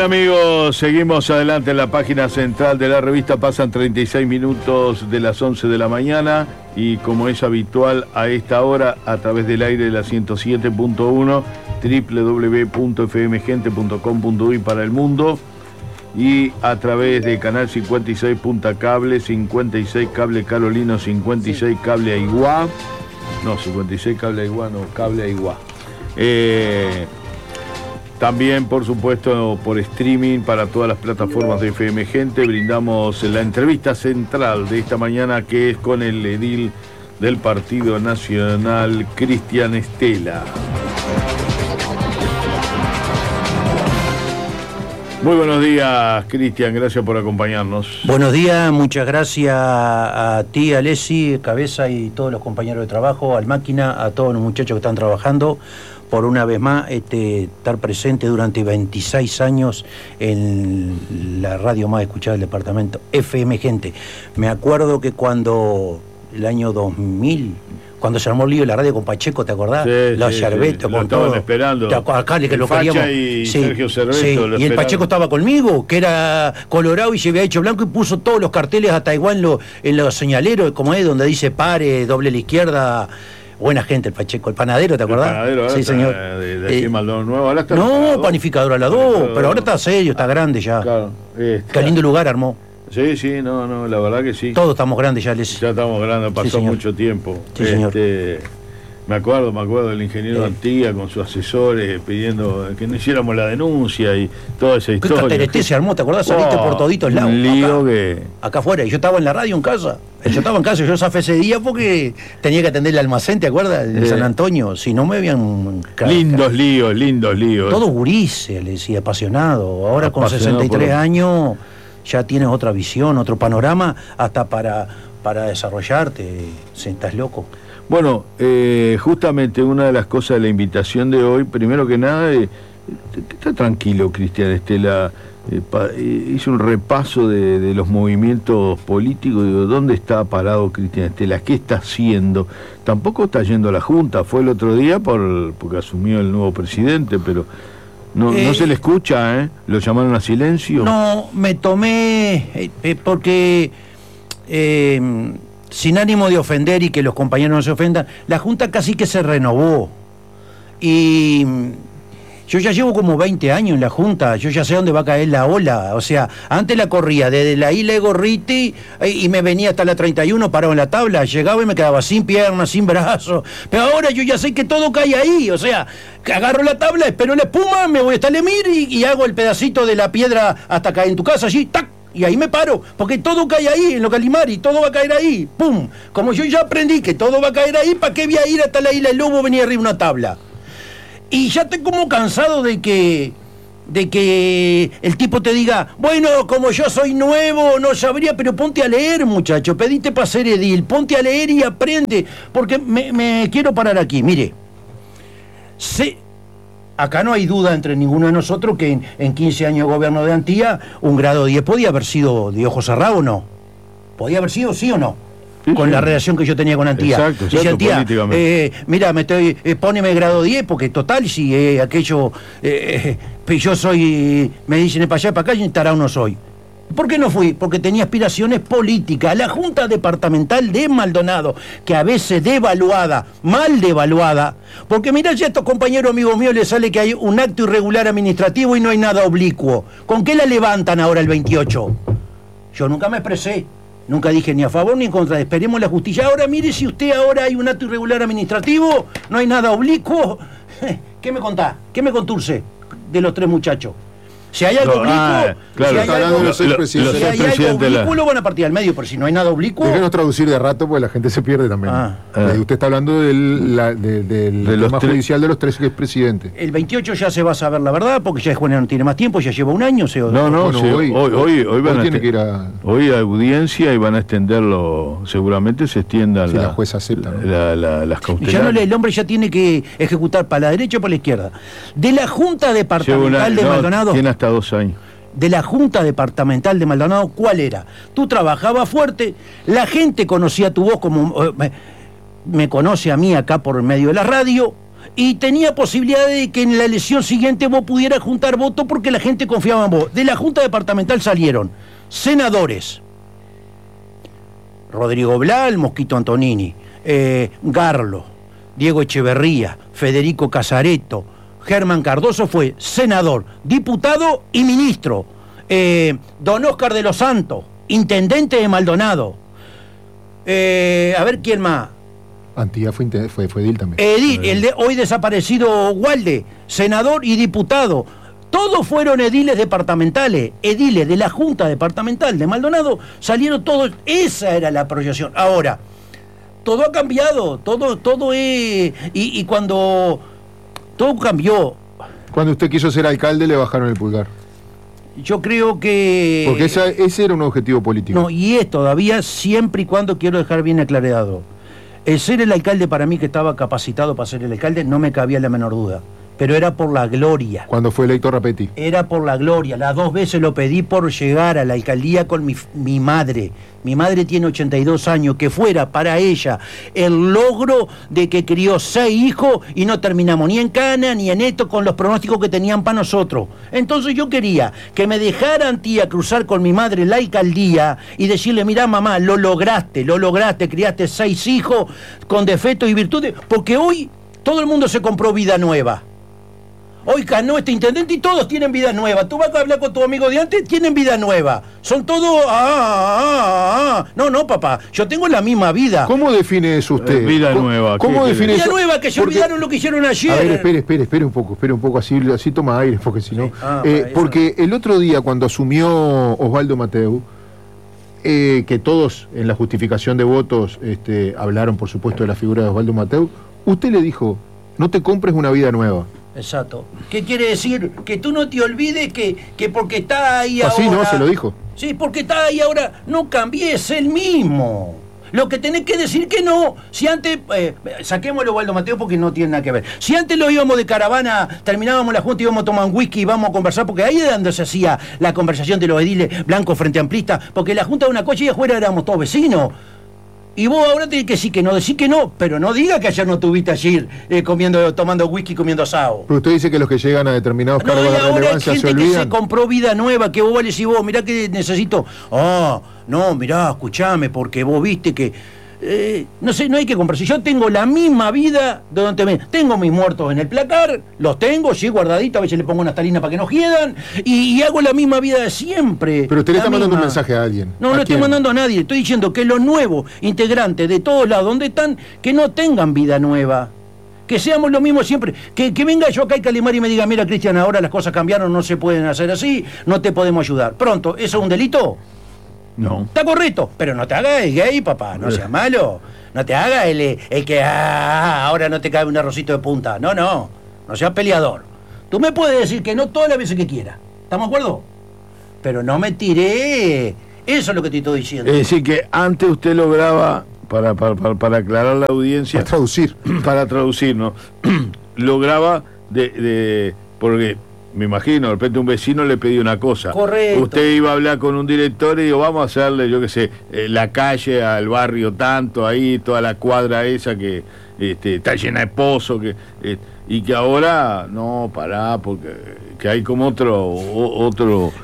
Bueno amigos, seguimos adelante en la página central de la revista. Pasan 36 minutos de las 11 de la mañana y como es habitual a esta hora, a través del aire de la 107.1, www.fmgente.com.uy para el mundo, y a través de Canal 56 Punta Cable, 56 Cable Carolino, 56 Cable Aiguá, no, 56 Cable Aiguá, no, Cable Aiguá. También, por supuesto, por streaming para todas las plataformas de FM Gente. Brindamos la entrevista central de esta mañana, que es con el edil del Partido Nacional, Cristian Estela. Muy buenos días, Cristian, gracias por acompañarnos. Buenos días, muchas gracias a ti, Alessi, Cabeza y todos los compañeros de trabajo, al Máquina, a todos los muchachos que están trabajando, por una vez más estar presente durante 26 años en la radio más escuchada del departamento, FM Gente. Me acuerdo que cuando el año 2000... cuando se armó el lío de la radio con Pacheco, ¿te acordás? Sí, los Cervetos, con todo. Estaban esperando. Acá que lo queríamos. Y Sergio Cerveto. Y el Pacheco estaba conmigo, que era colorado y se había hecho blanco, y puso todos los carteles hasta igual en los señaleros, como es, donde dice pare, doble a la izquierda. Buena gente el Pacheco, el panadero, ¿te acordás? El panadero, sí, señor. De aquí Maldonado Nuevo, ahora está. No, panificador a la 2, pero ahora está serio, está grande ya. Claro. Qué lindo lugar armó. Sí, no, la verdad que sí. Todos estamos grandes ya, Les. Ya estamos grandes, pasó mucho tiempo. Sí, señor. Me acuerdo del ingeniero Antía con sus asesores pidiendo que no hiciéramos la denuncia y toda esa historia. ¿Qué se armó? ¿Te acordás? Saliste por toditos lados. Un lío acá afuera. Y yo estaba en la radio en casa. Yo zafé ese día porque tenía que atender el almacén, ¿te acuerdas? En San Antonio. Si no me habían... Lindos líos. Todo gurises, le decía, apasionado. Ahora con 63 años ya tienes otra visión, otro panorama, hasta para desarrollarte. Estás loco. Bueno, justamente una de las cosas de la invitación de hoy, primero que nada, está tranquilo, Cristian Estela, hizo un repaso de los movimientos políticos. Digo, ¿dónde está parado Cristian Estela? ¿Qué está haciendo? Tampoco está yendo a la Junta, fue el otro día porque asumió el nuevo presidente, pero no se le escucha, ¿Lo llamaron a silencio? No, me tomé, porque... sin ánimo de ofender y que los compañeros no se ofendan, la Junta casi que se renovó. Y yo ya llevo como 20 años en la Junta, yo ya sé dónde va a caer la ola. O sea, antes la corría desde la isla de Gorriti y me venía hasta la 31, parado en la tabla, llegaba y me quedaba sin piernas, sin brazos. Pero ahora yo ya sé que todo cae ahí, o sea, agarro la tabla, espero la espuma, me voy hasta Lemir y hago el pedacito de la piedra hasta caer en tu casa, allí, ¡tac! Y ahí me paro, porque todo cae ahí, en lo Calimari, todo va a caer ahí, ¡pum! Como yo ya aprendí que todo va a caer ahí, ¿para qué voy a ir hasta la isla del Lobo, venir arriba una tabla? Y ya estoy como cansado de que el tipo te diga, bueno, como yo soy nuevo, no sabría, pero ponte a leer, muchacho, pediste para ser edil, ponte a leer y aprende, porque me quiero parar aquí, mire, acá no hay duda entre ninguno de nosotros que en 15 años de gobierno de Antía, un grado 10 podía haber sido de ojo cerrado o no. ¿Podía haber sido sí o no? Sí, con la relación que yo tenía con Antía. Exacto, dice Antía, mira, póneme grado 10 porque total, si aquello, yo soy, me dicen para allá y para acá, y tarao no soy. ¿Por qué no fui? Porque tenía aspiraciones políticas. La Junta Departamental de Maldonado, que a veces mal devaluada, porque mirá, ya a estos compañeros amigos míos les sale que hay un acto irregular administrativo y no hay nada oblicuo. ¿Con qué la levantan ahora el 28? Yo nunca me expresé, nunca dije ni a favor ni en contra. Esperemos la justicia. Ahora mire, si usted ahora hay un acto irregular administrativo, no hay nada oblicuo. ¿Qué me contás? ¿Qué me conturce de los tres muchachos? Si hay algo oblicuo, claro, si hay algo oblicuo, lo van a partir al medio, pero si no hay nada oblicuo... Déjenos traducir de rato, porque la gente se pierde también. Usted está hablando del tema judicial de los tres expresidentes. El 28 ya se va a saber la verdad, porque ya Juan no tiene más tiempo, ya lleva un año. Hoy hay audiencia y van a extenderlo, seguramente se extienda si la jueza acepta, ¿no? las cautelares. El hombre ya tiene que ejecutar para la derecha o para la izquierda. De la Junta Departamental de Maldonado... Tiene hasta 2 años. De la Junta Departamental de Maldonado, ¿cuál era? Tú trabajabas fuerte, la gente conocía tu voz como... me conoce a mí acá por medio de la radio, y tenía posibilidad de que en la elección siguiente vos pudieras juntar votos porque la gente confiaba en vos. De la Junta Departamental salieron senadores, Rodrigo Blal, Mosquito Antonini, Garlo, Diego Echeverría, Federico Casareto, Germán Cardoso fue senador, diputado y ministro, don Óscar de los Santos, intendente de Maldonado, a ver quién más. Antía fue edil también. Hoy desaparecido Walde, senador y diputado. Todos fueron ediles departamentales, ediles de la Junta Departamental de Maldonado, salieron todos, esa era la proyección. Ahora, todo ha cambiado, todo es... Y cuando todo cambió... Cuando usted quiso ser alcalde le bajaron el pulgar. Yo creo que... Porque ese era un objetivo político. No, y es todavía, siempre y cuando quiero dejar bien aclarado. El ser el alcalde para mí, que estaba capacitado para ser el alcalde, no me cabía la menor duda. Pero era por la gloria. Cuando fue electo Rapetti. Era por la gloria. Las 2 veces lo pedí por llegar a la alcaldía con mi madre. Mi madre tiene 82 años, que fuera para ella el logro de que crió 6 hijos y no terminamos ni en cana ni en esto con los pronósticos que tenían para nosotros. Entonces yo quería que me dejaran, tía, cruzar con mi madre la alcaldía y decirle: mirá, mamá, lo lograste, criaste 6 hijos con defectos y virtudes, porque hoy todo el mundo se compró vida nueva. Hoy ganó este intendente y todos tienen vida nueva. Tú vas a hablar con tu amigo de antes, tienen vida nueva. Son todos... No, papá, yo tengo la misma vida. ¿Cómo define eso usted? Vida nueva. ¿Cómo define vida eso? Nueva, que se olvidaron lo que hicieron ayer. A ver, espere un poco, así toma aire, porque si no... porque el otro día, cuando asumió Osvaldo Mateu, que todos en la justificación de votos hablaron, por supuesto, de la figura de Osvaldo Mateu, usted le dijo: no te compres una vida nueva. Exacto. ¿Qué quiere decir? Que tú no te olvides que porque está ahí ahora... Así no, se lo dijo. Sí, porque está ahí ahora, no cambies el mismo. Lo que tenés que decir que no. Si antes, saquémoslo a Osvaldo Mateu porque no tiene nada que ver. Si antes lo íbamos de caravana, terminábamos la junta y íbamos a tomar un whisky y íbamos a conversar, porque ahí es donde se hacía la conversación de los ediles blancos frente amplistas, porque la junta de una coche y afuera éramos todos vecinos. Y vos ahora tenés que decir que no, pero no diga que ayer no estuviste ayer tomando whisky, comiendo asado. Pero usted dice que los que llegan a determinados cargos de relevancia se olvidan. Hay gente que se compró vida nueva, que vos le decís: vos, mirá que necesito. No, mirá, escuchame, porque vos viste que... no sé, no hay que comprarse. Yo tengo la misma vida de donde tengo mis muertos en el placar, los tengo, sí, guardaditos, a veces le pongo una talina para que no quiedan, y hago la misma vida de siempre. Pero usted le está mandando un mensaje a alguien. No, no estoy mandando a nadie, estoy diciendo que los nuevos integrantes de todos lados donde están, que no tengan vida nueva. Que seamos lo mismo siempre. Que venga yo acá y Calimari y me diga: mira, Cristian, ahora las cosas cambiaron, no se pueden hacer así, no te podemos ayudar. Pronto, ¿eso es un delito? No. Está correcto, pero no te hagas el gay, papá, no seas malo. No te hagas el que ahora no te cabe un arrocito de punta. No seas peleador. Tú me puedes decir que no todas las veces que quieras. ¿Estamos de acuerdo? Pero no me tiré. Eso es lo que te estoy diciendo. Es decir, que antes usted lograba, para aclarar la audiencia... Para traducir, ¿no? Lograba porque... Me imagino, de repente un vecino le pedía una cosa. Correcto. Usted iba a hablar con un director y dijo: vamos a hacerle, yo qué sé, la calle al barrio tanto, ahí, toda la cuadra esa que está llena de pozos, y que ahora, no, pará, porque que hay como otro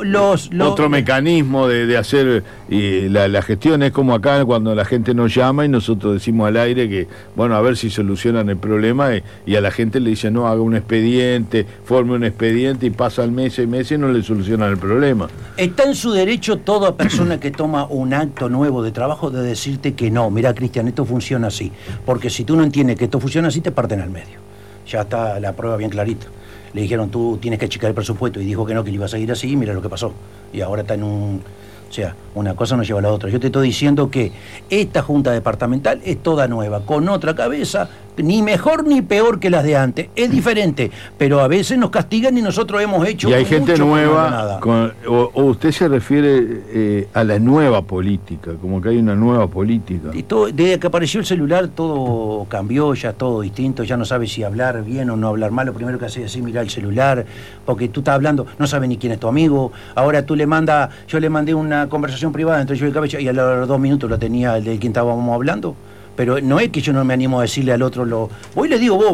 mecanismo de hacer la gestión. Es como acá cuando la gente nos llama y nosotros decimos al aire que, bueno, a ver si solucionan el problema, y a la gente le dicen: no, haga un expediente, forme un expediente, y pasan meses y meses y no le solucionan el problema. Está en su derecho toda persona que toma un acto nuevo de trabajo de decirte que no, mira, Cristian, esto funciona así, porque si tú no entiendes que esto funciona así, te parten al medio. Ya está la prueba bien clarita. Le dijeron: tú tienes que achicar el presupuesto, y dijo que no, que le iba a seguir así, y mira lo que pasó. Y ahora está en un... O sea, una cosa no lleva a la otra. Yo te estoy diciendo que esta junta departamental es toda nueva, con otra cabeza, ni mejor ni peor que las de antes. Es diferente, pero a veces nos castigan y nosotros hemos hecho... Y hay gente nueva, o usted se refiere a la nueva política, como que hay una nueva política. Y todo, desde que apareció el celular todo cambió, ya todo distinto, ya no sabes si hablar bien o no hablar mal. Lo primero que haces es así, mirar el celular, porque tú estás hablando, no sabes ni quién es tu amigo. Ahora tú yo le mandé una conversación privada entre yo y el Cabello, y a los 2 minutos lo tenía el de quien estábamos hablando. Pero no es que yo no me animo a decirle al otro voy y le digo: vos,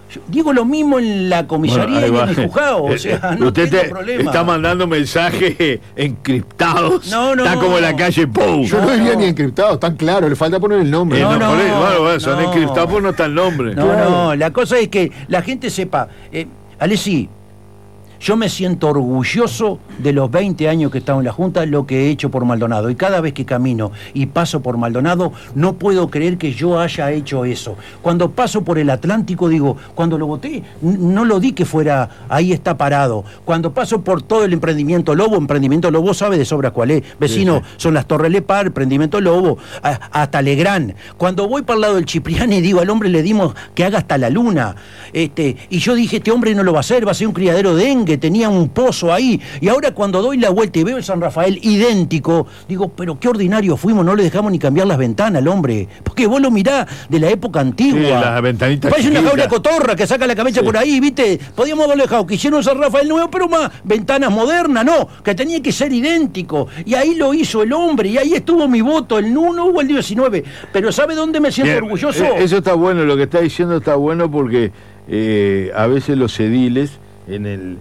Yo digo lo mismo en la comisaría y en el juzgado, o sea, no usted tengo problema. Está mandando mensajes encriptados. No. Está como en la calle Pou. Yo no diría ni encriptados, tan claro, le falta poner el nombre. Son encriptados porque no está el nombre. No, la cosa es que la gente sepa. Alessi, yo me siento orgulloso de los 20 años que he estado en la Junta, lo que he hecho por Maldonado. Y cada vez que camino y paso por Maldonado, no puedo creer que yo haya hecho eso. Cuando paso por el Atlántico, digo, cuando lo voté, no lo di que fuera, ahí está parado. Cuando paso por todo el emprendimiento Lobo sabe de sobra cuál es. Vecino, sí. Son las Torres Lepar, emprendimiento Lobo, hasta Legrand. Cuando voy para el lado del Cipriani, digo, al hombre le dimos que haga hasta la luna. Y yo dije, este hombre no lo va a hacer un criadero de dengue. Que tenía un pozo ahí, y ahora cuando doy la vuelta y veo el San Rafael idéntico, digo, pero qué ordinario fuimos, no le dejamos ni cambiar las ventanas al hombre, porque vos lo mirás de la época antigua, sí, las ventanitas parece chiquitas. Una jaula de cotorra que saca la cabeza por ahí, ¿viste? Podíamos haberlo dejado, que hicieron San Rafael nuevo, pero más ventanas modernas, no, que tenía que ser idéntico, y ahí lo hizo el hombre, y ahí estuvo mi voto, el 1 o el 19, pero ¿sabe dónde me siento orgulloso? Eso está bueno, lo que está diciendo está bueno, porque a veces los ediles en el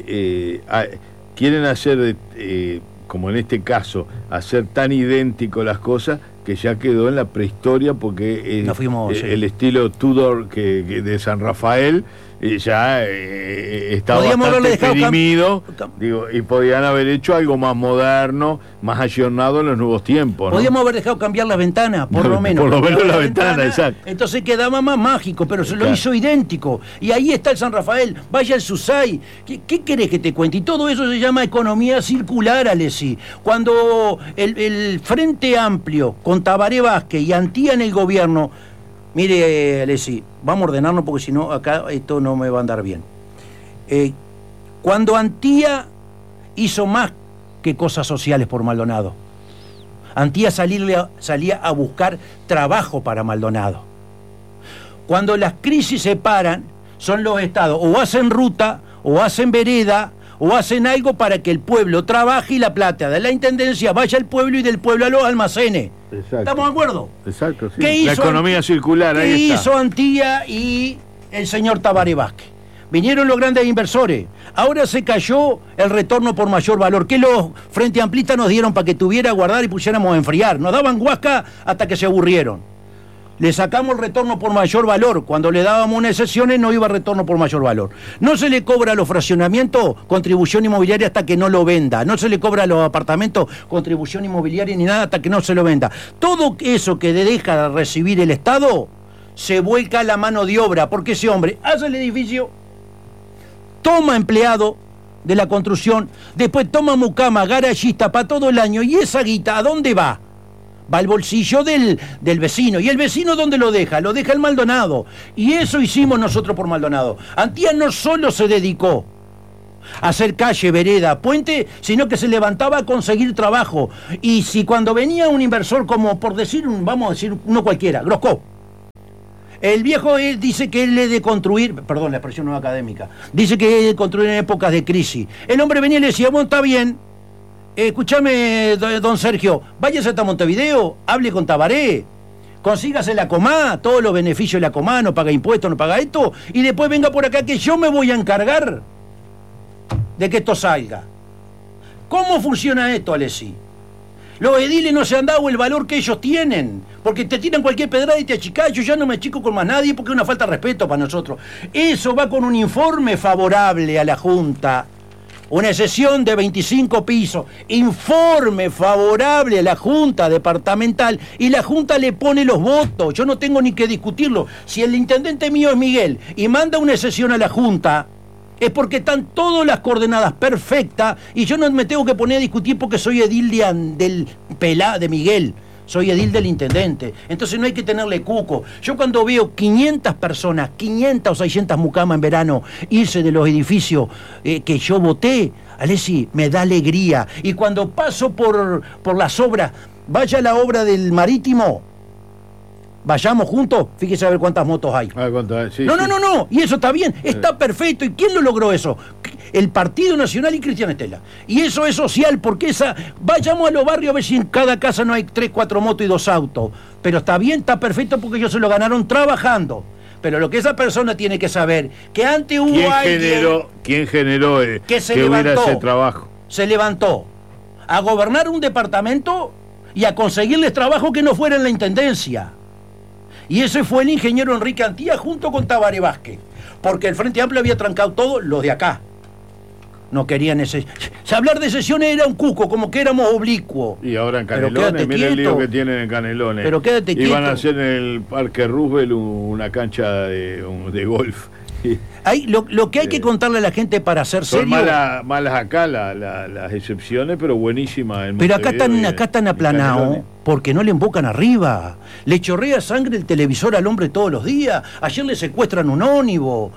quieren hacer, como en este caso, hacer tan idéntico las cosas que ya quedó en la prehistoria, porque el estilo Tudor que de San Rafael ya estaba bastante perimido, y podían haber hecho algo más moderno, más ayornado en los nuevos tiempos, ¿no? Podíamos haber dejado cambiar las ventanas, por lo menos. Por lo menos la ventana, exacto. Entonces quedaba más mágico, pero se lo hizo idéntico. Y ahí está el San Rafael, vaya el Susay. ¿Qué querés que te cuente? Y todo eso se llama economía circular, Alessi. Cuando el Frente Amplio, con Tabaré Vázquez y Antía en el gobierno, mire, Alessi, vamos a ordenarnos porque si no, acá esto no me va a andar bien. Cuando Antía hizo más que cosas sociales por Maldonado, Antía salía a buscar trabajo para Maldonado. Cuando las crisis se paran, son los estados, o hacen ruta, o hacen vereda, o hacen algo para que el pueblo trabaje y la plata de la intendencia vaya al pueblo y del pueblo a los almacenes. Exacto. ¿Estamos de acuerdo? Exacto, sí. La economía circular, ahí está. ¿Qué hizo Antía y el señor Tabaré Vázquez? Vinieron los grandes inversores. Ahora se cayó el retorno por mayor valor. ¿Qué los Frente Amplistas nos dieron para que tuviera a guardar y pusiéramos a enfriar? Nos daban guasca hasta que se aburrieron. Le sacamos el retorno por mayor valor. Cuando le dábamos unas excepciones no iba retorno por mayor valor. No se le cobra a los fraccionamientos contribución inmobiliaria hasta que no lo venda. No se le cobra a los apartamentos contribución inmobiliaria ni nada hasta que no se lo venda. Todo eso que deja de recibir el Estado se vuelca a la mano de obra, porque ese hombre hace el edificio, toma empleado de la construcción, después toma mucama, garagista para todo el año, y esa guita, ¿a dónde va? Va al bolsillo del vecino. ¿Y el vecino dónde lo deja? Lo deja el Maldonado. Y eso hicimos nosotros por Maldonado. Antía no solo se dedicó a hacer calle, vereda, puente, sino que se levantaba a conseguir trabajo. Y si cuando venía un inversor, como por decir, vamos a decir uno cualquiera, Grosco, el viejo dice que él es de construir, perdón, la expresión no es académica, dice que es de construir en épocas de crisis. El hombre venía y le decía, bueno, está bien, escúchame, don Sergio, váyase hasta Montevideo, hable con Tabaré, consígase la Comá, todos los beneficios de la Comá, no paga impuestos, no paga esto, y después venga por acá que yo me voy a encargar de que esto salga. ¿Cómo funciona esto, Alessi? Los ediles no se han dado el valor que ellos tienen, porque te tiran cualquier pedrada y te achicás. Yo ya no me achico con más nadie porque es una falta de respeto para nosotros. Eso va con un informe favorable a la Junta. Una sesión de 25 pisos, informe favorable a la Junta Departamental, y la Junta le pone los votos. Yo no tengo ni que discutirlo. Si el intendente mío es Miguel y manda una sesión a la Junta, es porque están todas las coordenadas perfectas y yo no me tengo que poner a discutir porque soy edil de Miguel. Soy edil del intendente, entonces no hay que tenerle cuco. Yo cuando veo 500 personas, 500 o 600 mucamas en verano, irse de los edificios que yo voté, Alessi, me da alegría. Y cuando paso por las obras, vaya a la obra del Marítimo, vayamos juntos, fíjese a ver cuántas motos hay. Sí, no, y eso está bien, está perfecto. ¿Y quién lo logró eso? El Partido Nacional y Cristian Estela. Y eso es social, porque vayamos a los barrios a ver si en cada casa no hay 3, 4 motos y 2 autos. Pero está bien, está perfecto, porque ellos se lo ganaron trabajando. Pero lo que esa persona tiene que saber, que antes hubo ¿Quién generó que hubiera ese trabajo? Se levantó a gobernar un departamento y a conseguirles trabajo que no fuera en la intendencia. Y ese fue el ingeniero Enrique Antía junto con Tabaré Vázquez. Porque el Frente Amplio había trancado todo, los de acá. No querían ese... Hablar de sesiones era un cuco, como que éramos oblicuos. Y ahora en Canelones, mira el lío que tienen en Canelones. Pero quédate quieto. Iban a hacer en el Parque Roosevelt una cancha de golf. Lo que hay que contarle a la gente para hacer son serio... malas acá las excepciones, pero buenísimas. Pero acá están aplanados porque no le embocan arriba. Le chorrea sangre el televisor al hombre todos los días. Ayer le secuestran un ónibus.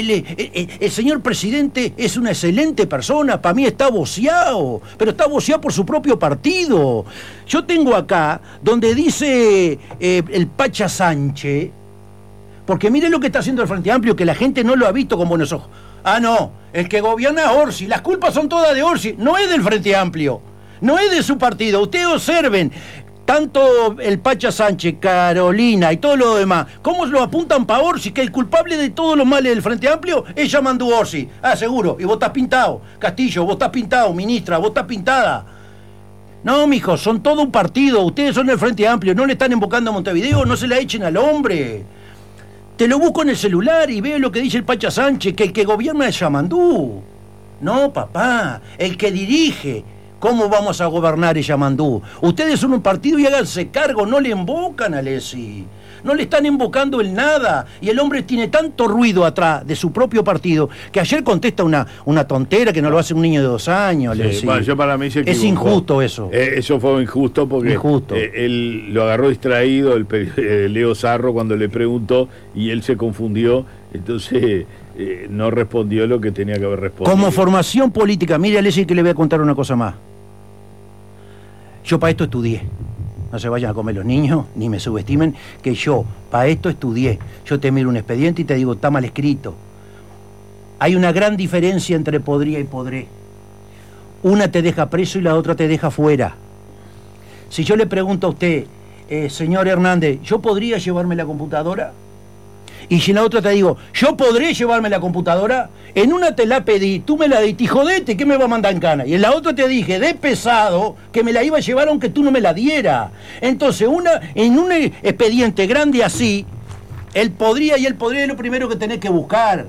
El señor presidente es una excelente persona. Para mí está boceado. Pero está boceado por su propio partido. Yo tengo acá donde dice el Pacha Sánchez... Porque mire lo que está haciendo el Frente Amplio, que la gente no lo ha visto con buenos ojos. Ah, no, el que gobierna es Orsi. Las culpas son todas de Orsi. No es del Frente Amplio. No es de su partido. Ustedes observen, tanto el Pacha Sánchez, Carolina y todo lo demás, cómo lo apuntan para Orsi, que el culpable de todos los males del Frente Amplio es Yamandu Orsi. Ah, seguro. Y vos estás pintado. Castillo, vos estás pintado. Ministra, vos estás pintada. No, mijo, son todo un partido. Ustedes son el Frente Amplio. No le están invocando a Montevideo. No se la echen al hombre. Te lo busco en el celular y veo lo que dice el Pacha Sánchez, que el que gobierna es Yamandú. No, papá, el que dirige. ¿Cómo vamos a gobernar es Yamandú? Ustedes son un partido y háganse cargo, no le invocan a Lesi. No le están invocando el nada. Y el hombre tiene tanto ruido atrás de su propio partido que ayer contesta una tontera que no lo hace un niño de 2 años. Sí, bueno, yo para mí se equivocó. Es injusto eso. Eso fue injusto porque él lo agarró distraído, Leo Sarro, cuando le preguntó y él se confundió. Entonces no respondió lo que tenía que haber respondido. Como formación política, mire, Alessi, que le voy a contar una cosa más. Yo para esto estudié. No se vayan a comer los niños, ni me subestimen, que yo para esto estudié. Yo te miro un expediente y te digo, está mal escrito. Hay una gran diferencia entre podría y podré. Una te deja preso y la otra te deja fuera. Si yo le pregunto a usted, señor Hernández, ¿yo podría llevarme la computadora? Y si en la otra te digo, ¿yo podré llevarme la computadora? En una te la pedí, tú me la diste y jodete, ¿qué me va a mandar en cana? Y en la otra te dije, de pesado, que me la iba a llevar aunque tú no me la dieras. Entonces, en un expediente grande así, el podría es lo primero que tenés que buscar.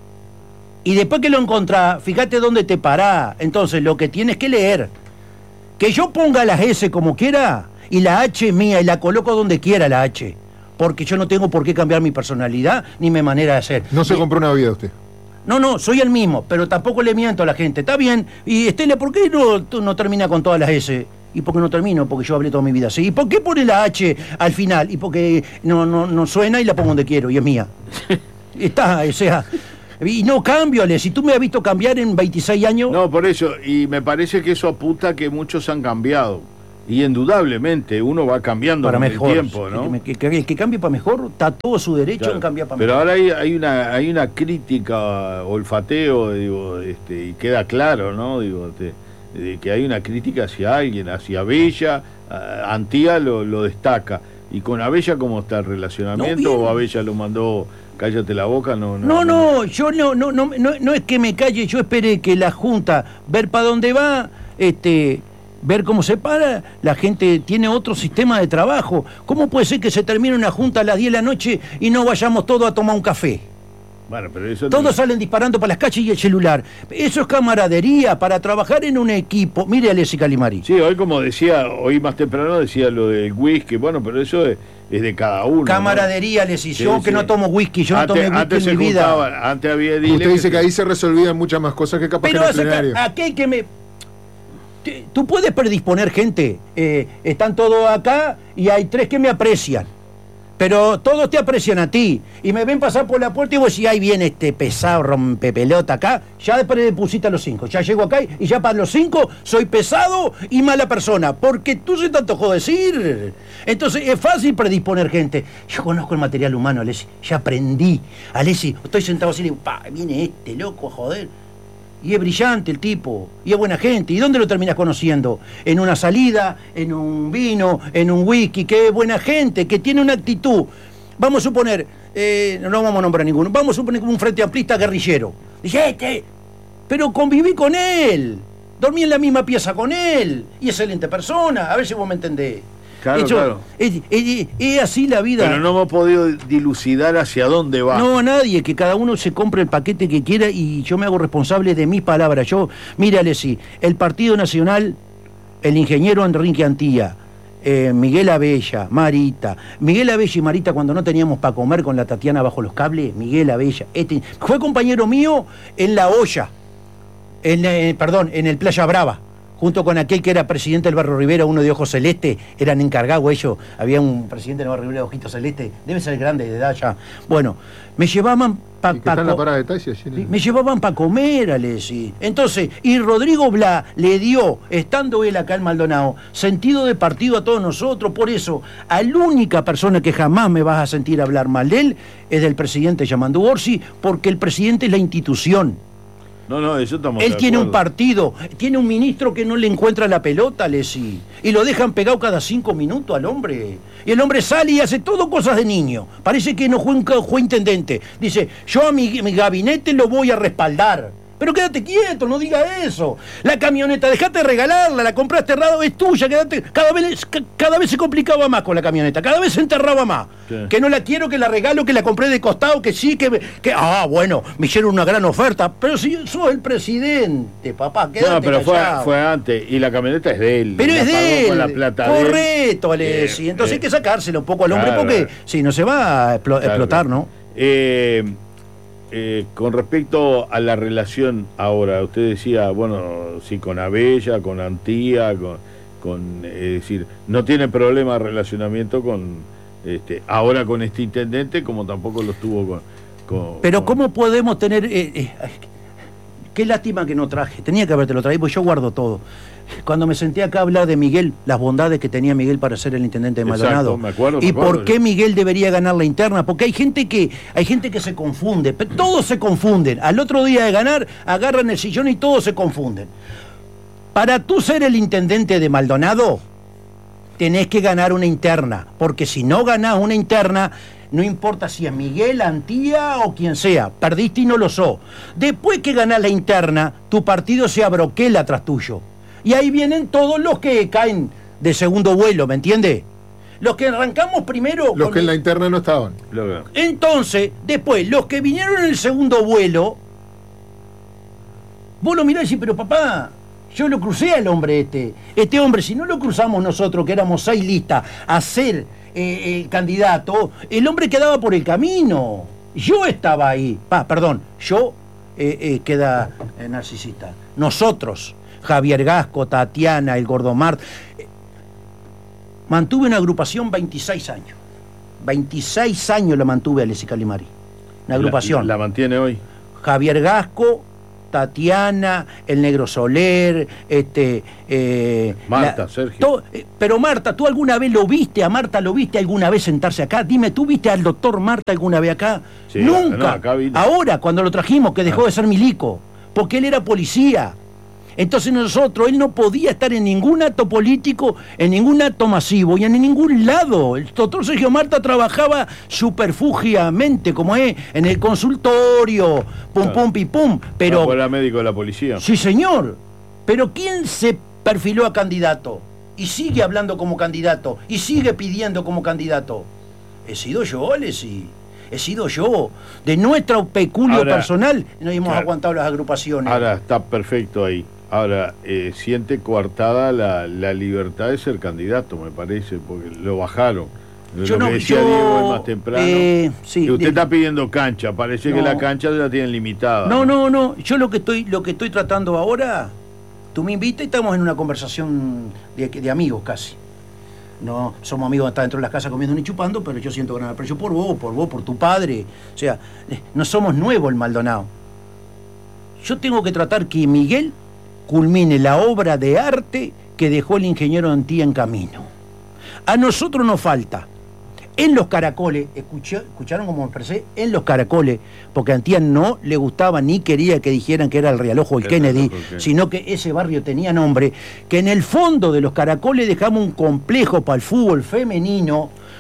Y después que lo encontrás, fíjate dónde te parás. Entonces, lo que tienes que leer, que yo ponga las S como quiera, y la H es mía, y la coloco donde quiera la H. Porque yo no tengo por qué cambiar mi personalidad ni mi manera de ser. No se compró una vida usted. No, soy el mismo, pero tampoco le miento a la gente. Está bien. Y Estela, ¿por qué no termina con todas las S? ¿Y por qué no termino? Porque yo hablé toda mi vida así. ¿Y por qué pone la H al final? Y porque no suena y la pongo donde quiero y es mía. Está, o sea... Y no cambio, Ale. Si tú me has visto cambiar en 26 años... No, por eso. Y me parece que eso apunta a que muchos han cambiado. Y indudablemente uno va cambiando con el tiempo, ¿no? El que cambie para mejor está todo su derecho en cambiar para mejor. Pero ahora hay una crítica, olfateo, digo, y queda claro, ¿no? Digo, de que hay una crítica hacia alguien, hacia Abella. Antía lo destaca. ¿Y con Abella cómo está el relacionamiento? ¿O Abella lo mandó, cállate la boca? Yo no es que me calle, yo esperé que la Junta, ver para dónde va, ver cómo se para, la gente tiene otro sistema de trabajo. ¿Cómo puede ser que se termine una junta a las 10 de la noche y no vayamos todos a tomar un café? Bueno, pero eso todos salen disparando para las calles y el celular. Eso es camaradería, para trabajar en un equipo. Mire a Alessi Calimari. Sí, hoy más temprano decía lo del whisky, bueno, pero eso es de cada uno. Camaradería, ¿no? Alessi, yo que no tomo whisky, yo no tomé whisky en mi vida. Antes había Usted dice que ahí se resolvían muchas más cosas que capaz pero que en el plenario. Aquel que me... Tú puedes predisponer gente. Están todos acá y hay 3 que me aprecian. Pero todos te aprecian a ti. Y me ven pasar por la puerta y vos decís, ahí viene este pesado rompepelota acá. Ya después le pusiste a los 5. Ya llego acá y ya para los 5 soy pesado y mala persona. Porque tú se te antojó decir. Entonces es fácil predisponer gente. Yo conozco el material humano, Alessi. Ya aprendí. Alessi, estoy sentado así y digo, viene este loco a joder. Y es brillante el tipo, y es buena gente. ¿Y dónde lo terminas conociendo? En una salida, en un vino, en un whisky, que es buena gente, que tiene una actitud. Vamos a suponer, no vamos a nombrar ninguno, vamos a suponer un frente amplista guerrillero. Dice, pero conviví con él, dormí en la misma pieza con él, y excelente persona, a ver si vos me entendés. Claro, claro. Es así la vida. Pero no hemos podido dilucidar hacia dónde va. No, a nadie, que cada uno se compre el paquete que quiera y yo me hago responsable de mis palabras. Mire, Alessi, el Partido Nacional, el ingeniero Enrique Antía, Miguel Abella, Marita. Miguel Abella y Marita, cuando no teníamos para comer con la Tatiana bajo los cables, Miguel Abella, fue compañero mío en La Olla, en el Playa Brava, junto con aquel que era presidente del Barrio Rivera, uno de ojos celeste, eran encargados ellos, había un presidente del Barrio Rivera de ojitos celeste, debe ser grande de edad ya. Bueno, me llevaban me llevaban para comer, Alessi. Entonces, y Rodrigo Bla le dio, estando él acá en Maldonado, sentido de partido a todos nosotros. Por eso, a la única persona que jamás me vas a sentir hablar mal de él es del presidente Yamandu Orsi, porque el presidente es la institución. No, eso estamos Él de tiene acuerdo. un partido, tiene un ministro que no le encuentra la pelota, Alessi, y lo dejan pegado cada 5 minutos al hombre. Y el hombre sale y hace todo cosas de niño. Parece que no fue intendente. Dice, yo a mi gabinete lo voy a respaldar. Pero quédate quieto, no diga eso. La camioneta, dejate de regalarla, la compraste errado, es tuya, quédate. Cada vez se complicaba más con la camioneta, cada vez se enterraba más. ¿Qué? Que no la quiero, que la regalo, que la compré de costado, que sí, bueno, me hicieron una gran oferta. Pero si sos el presidente, papá, quédate No, pero callado. fue antes, y la camioneta es de él. Pero la es pagó de él. con la plata de él. Correcto, Alessi. Entonces hay que sacárselo un poco al hombre, Claro, porque claro. si no se va a explotar, ¿no? Con respecto a la relación ahora, usted decía, bueno, sí, con Abella, con Antía, es decir, no tiene problema de relacionamiento ahora con este intendente, como tampoco lo tuvo Pero ¿cómo podemos tener... qué lástima que no traje, tenía que habértelo traído, porque yo guardo todo. Cuando me senté acá a hablar de Miguel, las bondades que tenía Miguel para ser el intendente de Maldonado. Exacto, me acuerdo, ¿Por qué Miguel debería ganar la interna? Porque hay gente que se confunde, todos se confunden. Al otro día de ganar, agarran el sillón y todos se confunden. Para tú ser el intendente de Maldonado, tenés que ganar una interna, porque si no ganás una interna, no importa si es Miguel, Antía o quien sea, perdiste y no lo sos. Después que ganás la interna, tu partido se abroquela tras tuyo. Y ahí vienen todos los que caen de segundo vuelo, ¿me entiende? Los que arrancamos primero... Los que en la interna no estaban. Entonces, después, los que vinieron en el segundo vuelo, vos lo mirás y decís, pero papá, yo lo crucé al hombre este hombre, si no lo cruzamos nosotros, que éramos 6 listas, a ser candidato, el hombre quedaba por el camino. Yo estaba ahí, queda narcisista. Nosotros, Javier Gasco, Tatiana, el Gordo Mart, mantuve una agrupación 26 años. 26 años la mantuve, Alessi Calimari. Una agrupación. ¿La mantiene hoy? Javier Gasco, Tatiana, el Negro Soler, Marta, Sergio. Pero Marta, ¿tú alguna vez lo viste alguna vez sentarse acá? Dime, ¿tú viste al doctor Marta alguna vez acá? Sí, Nunca. no, acá vino. Ahora, cuando lo trajimos, que dejó de ser milico, porque él era policía. Entonces él no podía estar en ningún acto político, en ningún acto masivo y en ningún lado. El doctor Sergio Marta trabajaba superfugiamente, como es, en el consultorio, pum, pi, pum. Pero era médico de la policía. Sí, señor. Pero ¿quién se perfiló a candidato? Y sigue hablando como candidato, y sigue pidiendo como candidato. He sido yo, Alessi. He sido yo. De nuestro peculio personal no hemos aguantado las agrupaciones. Ahora está perfecto ahí. Ahora, siente coartada la libertad de ser candidato, me parece, porque lo bajaron. Diego más temprano. Sí, que usted está pidiendo cancha, parece que la cancha la tienen limitada. No. Yo lo que estoy tratando ahora, tú me invitas y estamos en una conversación de amigos casi. No somos amigos de estar dentro de las casas comiendo ni chupando, pero yo siento gran aprecio por vos, por tu padre. O sea, no somos nuevos el Maldonado. Yo tengo que tratar que Miguel culmine la obra de arte que dejó el ingeniero Antía en camino. A nosotros nos falta, en los caracoles, ¿escucharon cómo me expresé? En los caracoles, porque a Antía no le gustaba ni quería que dijeran que era el Realojo el Kennedy, sino que ese barrio tenía nombre, que en el fondo de los caracoles dejamos un complejo para el fútbol femenino,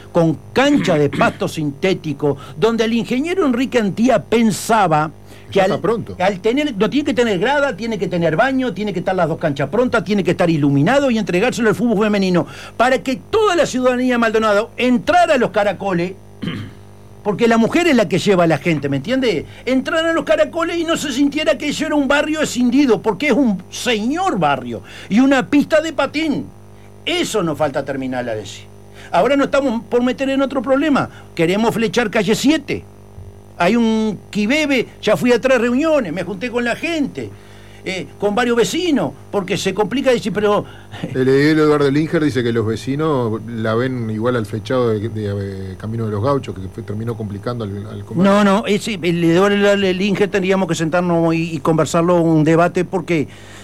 con cancha de pasto sintético, donde el ingeniero Enrique Antía pensaba que al tener, no tiene que tener grada, tiene que tener baño, tiene que estar las 2 canchas prontas, tiene que estar iluminado y entregárselo al fútbol femenino, para que toda la ciudadanía de Maldonado entrara a los Caracoles, porque la mujer es la que lleva a la gente, ¿me entiende? Entrara a los Caracoles y no se sintiera que eso era un barrio escindido, porque es un señor barrio, y una pista de patín. Eso nos falta terminar, a decir. Ahora nos estamos por meter en otro problema, queremos flechar calle 7. Hay un quibebe, ya fui a 3 reuniones, me junté con la gente, con varios vecinos, porque se complica decir, pero... El Eduardo Linger dice que los vecinos la ven igual al flechado de Camino de los Gauchos, que terminó complicando al comercio. No, el Eduardo Linger tendríamos que sentarnos y conversarlo, un debate, porque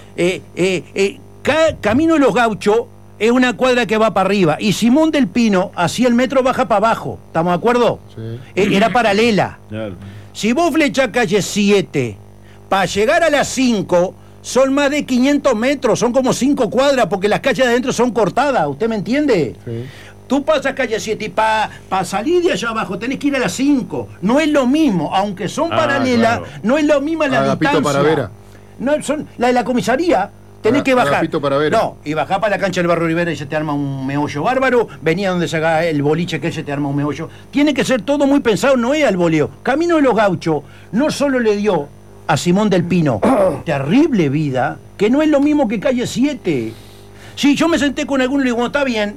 Camino de los Gauchos es una cuadra que va para arriba, y Simón del Pino, así el metro baja para abajo, ¿estamos de acuerdo? Sí. Era paralela. Claro. Si vos flechás calle 7, para llegar a las 5, son más de 500 metros, son como 5 cuadras, porque las calles de adentro son cortadas, ¿usted me entiende? Sí. Tú pasas calle 7 y para salir de allá abajo tenés que ir a las 5. No es lo mismo, aunque son paralelas, claro. No es lo mismo la distancia. Para Vera. No, son la de la comisaría. Tenés que bajar. Para no, y bajá para la cancha del Barrio Rivera y se te arma un meollo bárbaro. Venía donde se haga el boliche, que se te arma un meollo. Tiene que ser todo muy pensado, no es al voleo. Camino de los Gauchos no solo le dio a Simón del Pino terrible vida, que no es lo mismo que calle 7. Sí, yo me senté con alguno y le digo, está bien.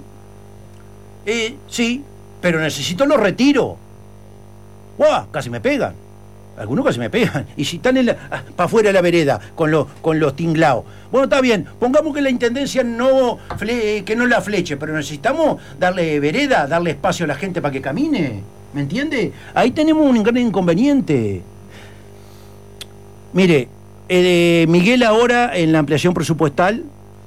Sí, pero necesito los retiros. ¡Guau! Casi me pegan. Algunos casi me pegan. Y si están para afuera de la vereda, con los tinglados. Bueno, está bien. Pongamos que la intendencia que no la fleche, pero necesitamos darle vereda, darle espacio a la gente para que camine. ¿Me entiende? Ahí tenemos un gran inconveniente. Mire, Miguel ahora en la ampliación presupuestal.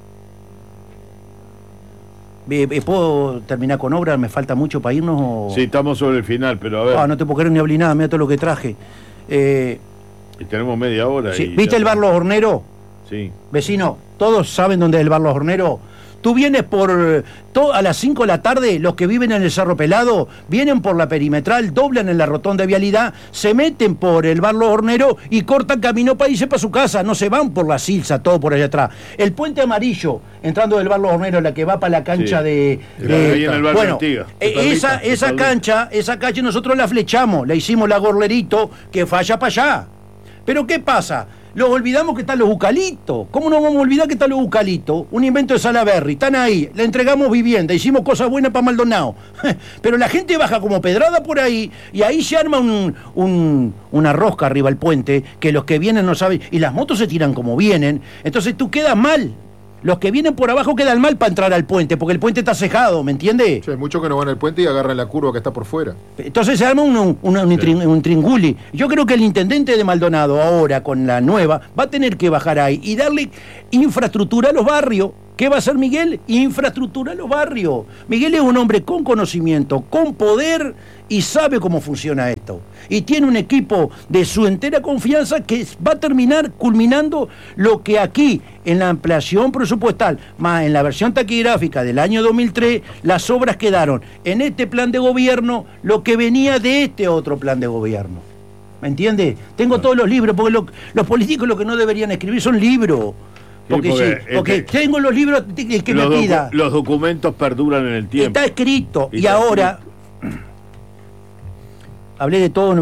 ¿Puedo terminar con obra? ¿Me falta mucho para irnos? O... Sí, estamos sobre el final, pero a ver. No te puedo creer ni hablé nada, mira todo lo que traje. Y tenemos media hora. Sí. ¿Viste el bar Los Horneros? Sí. Vecino, ¿todos saben dónde es el bar Los Horneros? Tú vienes a las 5 de la tarde, los que viven en el Cerro Pelado, vienen por la perimetral, doblan en la rotonda de vialidad, se meten por el bar Los Horneros y cortan camino para irse para su casa, no se van por la Silsa, todo por allá atrás. El puente amarillo, entrando del bar Los Horneros, la que va para la cancha sí. de ahí en el bar bueno, esa cancha nosotros la flechamos, la hicimos la Gorlerito, que falla para allá. Pero ¿qué pasa? Los olvidamos que están los eucaliptos. ¿Cómo no vamos a olvidar que están los eucaliptos? Un invento de Salaberry. Están ahí. Le entregamos vivienda. Hicimos cosas buenas para Maldonado. Pero la gente baja como pedrada por ahí y ahí se arma una rosca arriba al puente que los que vienen no saben. Y las motos se tiran como vienen. Entonces tú quedas mal. Los que vienen por abajo quedan mal para entrar al puente, porque el puente está cejado, ¿me entiende? Sí, hay muchos que no van al puente y agarran la curva que está por fuera. Entonces se arma un tringuli. Yo creo que el intendente de Maldonado ahora, con la nueva, va a tener que bajar ahí y darle infraestructura a los barrios. ¿Qué va a hacer Miguel? Infraestructura a los barrios. Miguel es un hombre con conocimiento, con poder y sabe cómo funciona esto. Y tiene un equipo de su entera confianza que va a terminar culminando lo que aquí, en la ampliación presupuestal, más en la versión taquigráfica del año 2003, las obras quedaron en este plan de gobierno, lo que venía de este otro plan de gobierno. ¿Me entiende? Tengo todos los libros, porque los políticos lo que no deberían escribir son libros. Porque tengo los libros, el que me pida. Los documentos perduran en el tiempo. Está escrito. Y ahora hablé de todo,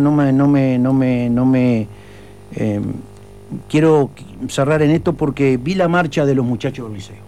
quiero cerrar en esto porque vi la marcha de los muchachos del liceo.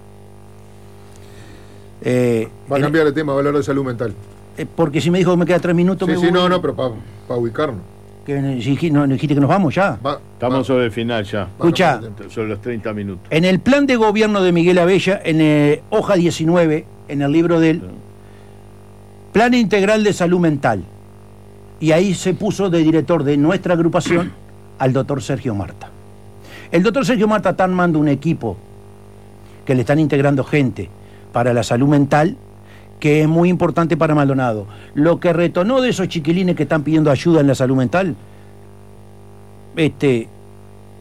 Va a cambiar de tema, va a hablar de salud mental. Porque si me dijo que me queda 3 minutos... Sí, pero para ubicarnos. ¿No dijiste que nos vamos ya? Estamos sobre el final ya. Escucha, sobre los 30 minutos. En el plan de gobierno de Miguel Abella, en hoja 19, en el libro del Plan Integral de Salud Mental, y ahí se puso de director de nuestra agrupación al doctor Sergio Marta. El doctor Sergio Marta está armando un equipo que le están integrando gente para la salud mental, que es muy importante para Maldonado. Lo que retonó de esos chiquilines que están pidiendo ayuda en la salud mental,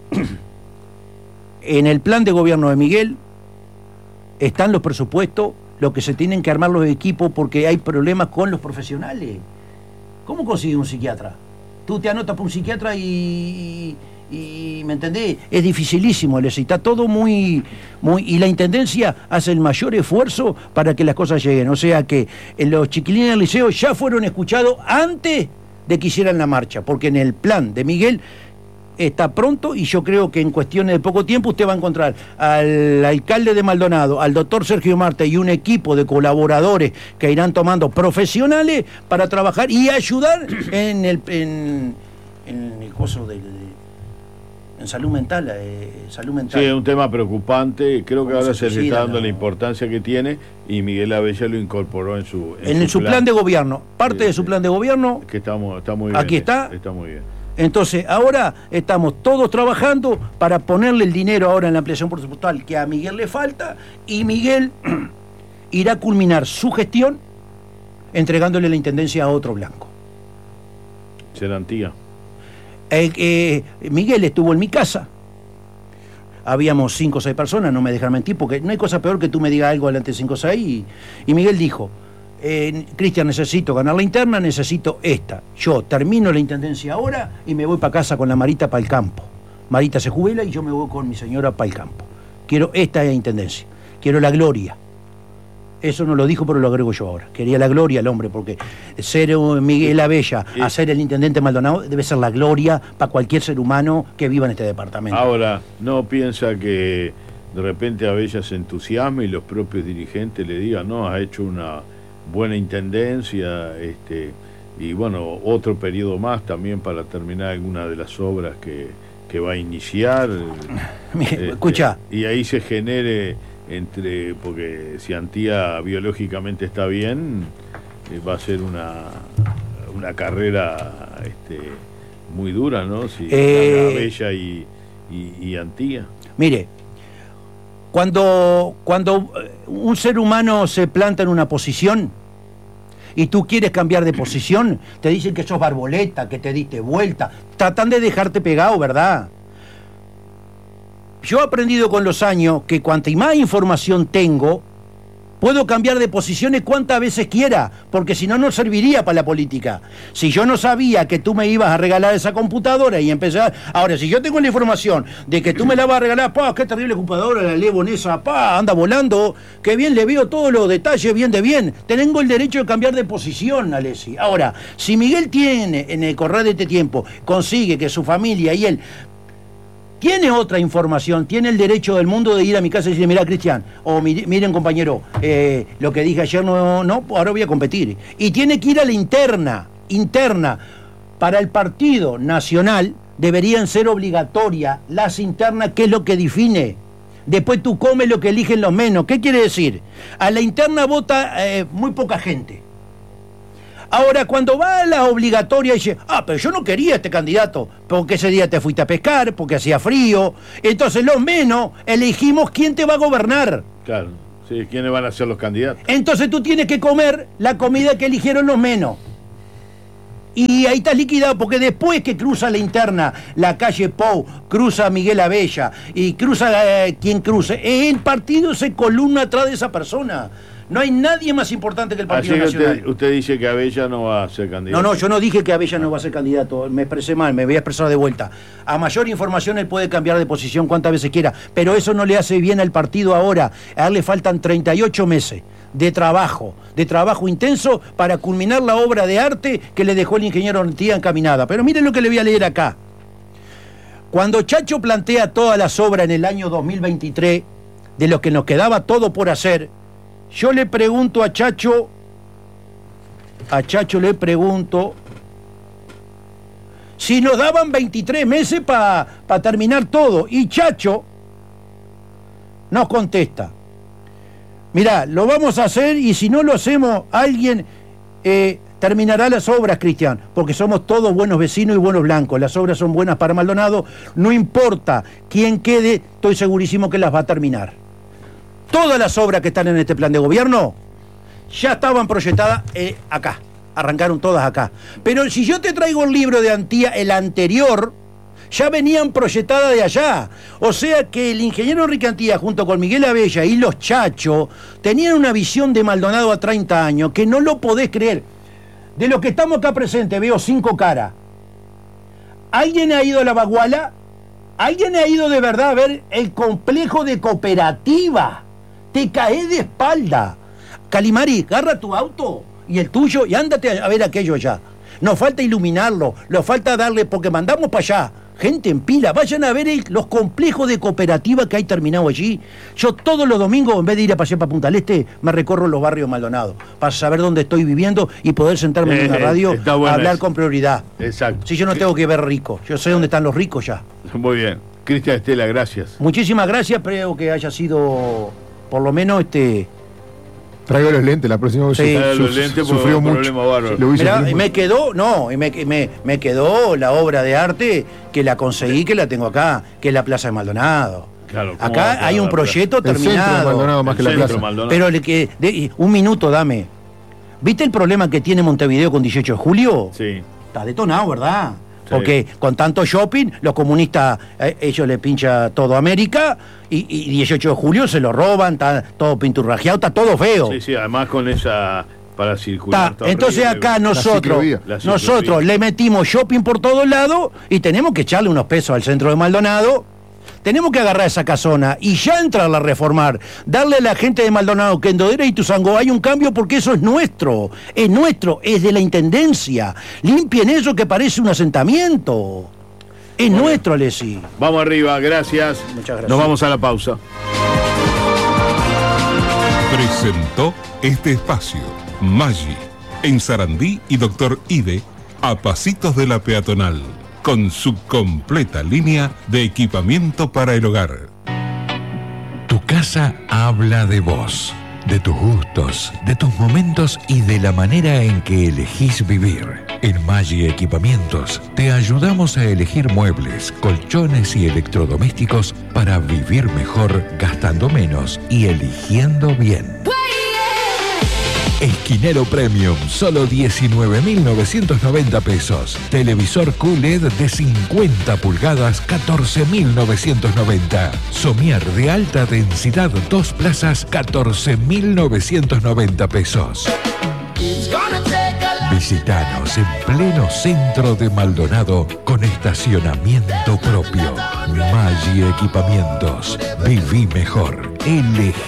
en el plan de gobierno de Miguel están los presupuestos lo que se tienen que armar los equipos porque hay problemas con los profesionales. ¿Cómo consigue un psiquiatra? Tú te anotas por un psiquiatra y ¿me entendés? Es dificilísimo, está todo muy... Y la Intendencia hace el mayor esfuerzo para que las cosas lleguen. O sea que los chiquilines del liceo ya fueron escuchados antes de que hicieran la marcha, porque en el plan de Miguel está pronto y yo creo que en cuestiones de poco tiempo usted va a encontrar al alcalde de Maldonado, al doctor Sergio Marta y un equipo de colaboradores que irán tomando profesionales para trabajar y ayudar en el coso en salud mental, Sí, es un tema preocupante. Creo que ahora se le está dando la importancia que tiene y Miguel Abella lo incorporó en su plan de gobierno. Parte de su plan de gobierno. Que está muy bien. Aquí está. Está muy bien. Entonces, ahora estamos todos trabajando para ponerle el dinero ahora en la ampliación presupuestal que a Miguel le falta y Miguel irá a culminar su gestión entregándole la intendencia a otro blanco. ¿Será Antía? Miguel estuvo en mi casa. Habíamos 5 o 6 personas, no me dejan mentir, porque no hay cosa peor que tú me digas algo delante de 5 o 6. Y Miguel dijo, Cristian, necesito ganar la interna, necesito esta. Yo termino la intendencia ahora y me voy para casa con la Marita para el campo. Marita se jubila y yo me voy con mi señora para el campo. Quiero esta intendencia, quiero la gloria. Eso no lo dijo, pero lo agrego yo ahora. Quería la gloria el hombre, porque ser Miguel Abella a ser el intendente Maldonado debe ser la gloria para cualquier ser humano que viva en este departamento. Ahora, ¿no piensa que de repente Abella se entusiasme y los propios dirigentes le digan, no, ha hecho una buena intendencia, y bueno, otro periodo más también para terminar alguna de las obras que va a iniciar? Escucha. Y ahí se genere... porque si Antía biológicamente está bien, va a ser una carrera muy dura, ¿no? Si Abella y Antía. Mire, cuando un ser humano se planta en una posición y tú quieres cambiar de posición, te dicen que sos barboleta, que te diste vuelta, tratan de dejarte pegado, ¿verdad? Yo he aprendido con los años que cuanta más información tengo, puedo cambiar de posiciones cuantas veces quiera, porque si no, no serviría para la política. Si yo no sabía que tú me ibas a regalar esa computadora y empezar... Ahora, si yo tengo la información de que tú me la vas a regalar, qué terrible computadora, la levo en esa, anda volando, qué bien le veo todos los detalles, bien de bien. Tengo el derecho de cambiar de posición, Alessi. Ahora, si Miguel tiene, en el correr de este tiempo, consigue que su familia y él... tiene otra información, tiene el derecho del mundo de ir a mi casa y decir, mirá, Cristian, o miren, compañero, lo que dije ayer no, ahora voy a competir. Y tiene que ir a la interna. Para el Partido Nacional deberían ser obligatorias las internas, que es lo que define. Después tú comes lo que eligen los menos. ¿Qué quiere decir? A la interna vota muy poca gente. Ahora, cuando va a la obligatoria y dice, pero yo no quería este candidato, porque ese día te fuiste a pescar, porque hacía frío, entonces los menos elegimos quién te va a gobernar. Claro, sí, quiénes van a ser los candidatos. Entonces tú tienes que comer la comida que eligieron los menos. Y ahí estás liquidado, porque después que cruza la interna, la calle Pou, cruza Miguel Abella, y cruza quien cruce, el partido se columna atrás de esa persona. No hay nadie más importante que el Partido Nacional. Usted dice que Abella no va a ser candidato. No, yo no dije que Abella no va a ser candidato. Me expresé mal, me voy a expresar de vuelta. A mayor información él puede cambiar de posición cuantas veces quiera, pero eso no le hace bien al partido ahora. A él le faltan 38 meses de trabajo intenso para culminar la obra de arte que le dejó el ingeniero Antía encaminada. Pero miren lo que le voy a leer acá. Cuando Chacho plantea todas las obras en el año 2023, de lo que nos quedaba todo por hacer, yo le pregunto a Chacho le pregunto si nos daban 23 meses para terminar todo. Y Chacho nos contesta, mirá, lo vamos a hacer y si no lo hacemos, alguien terminará las obras, Cristian, porque somos todos buenos vecinos y buenos blancos. Las obras son buenas para Maldonado, no importa quién quede, estoy segurísimo que las va a terminar. Todas las obras que están en este plan de gobierno ya estaban proyectadas acá, arrancaron todas acá. Pero si yo te traigo el libro de Antía, el anterior, ya venían proyectadas de allá. O sea que el ingeniero Enrique Antía, junto con Miguel Abella y los Chachos, tenían una visión de Maldonado a 30 años que no lo podés creer. De los que estamos acá presentes, veo 5 caras. ¿Alguien ha ido a la Baguala? ¿Alguien ha ido de verdad a ver el complejo de cooperativa? Te caes de espalda. Calimari, agarra tu auto y el tuyo y ándate a ver aquello allá. Nos falta iluminarlo, nos falta darle, porque mandamos para allá gente en pila. Vayan a ver los complejos de cooperativa que hay terminado allí. Yo todos los domingos, en vez de ir a pasear para Punta del Este, me recorro los barrios Maldonado para saber dónde estoy viviendo y poder sentarme en una radio a hablar con prioridad. Exacto. Si yo no tengo que ver rico, yo sé dónde están los ricos ya. Muy bien. Cristian Estela, gracias. Muchísimas gracias, espero que haya sido por lo menos Traigo los lentes la próxima vez. Sí. Los lentes sufrió mucho. Mirá, me quedó la obra de arte que la conseguí, que la tengo acá, que es la Plaza de Maldonado. Claro, acá hay un proyecto terminado. El centro de Maldonado más que la plaza. Pero un minuto, dame. ¿Viste el problema que tiene Montevideo con 18 de julio? Sí. Está detonado, ¿verdad? Sí. Porque con tanto shopping, los comunistas, ellos le pinchan todo América y 18 de julio se lo roban, está todo pinturrajeado, está todo feo. Sí, sí, además con esa para circular. Entonces acá nosotros le metimos shopping por todos lados y tenemos que echarle unos pesos al centro de Maldonado. Tenemos que agarrar esa casona y ya entrarla a reformar, darle a la gente de Maldonado que en Dodera y Tuzangó hay un cambio porque eso es nuestro, es de la Intendencia. Limpien eso que parece un asentamiento. Es nuestro, Alessi. Vamos arriba, gracias. Muchas gracias. Nos vamos a la pausa. Presentó este espacio Maggi, en Sarandí y Doctor Ide, a pasitos de la peatonal, con su completa línea de equipamiento para el hogar. Tu casa habla de vos, de tus gustos, de tus momentos y de la manera en que elegís vivir. En Maggi Equipamientos te ayudamos a elegir muebles, colchones y electrodomésticos para vivir mejor, gastando menos y eligiendo bien. Esquinero Premium, solo 19.990 pesos. Televisor QLED de 50 pulgadas, 14.990. Somier de alta densidad, 2 plazas, 14.990 pesos. Visítanos en pleno centro de Maldonado con estacionamiento propio. Maggi Equipamientos. Viví mejor. Elegí